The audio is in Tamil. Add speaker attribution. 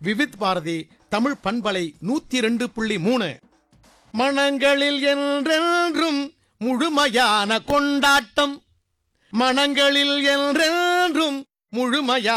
Speaker 1: விவித் பாரதி தமிழ் பண்பலை 102.3. மனங்களில் என்றென்றும் முழுமையான கொண்டாட்டம். மனங்களில் என்றென்றும் முழுமையான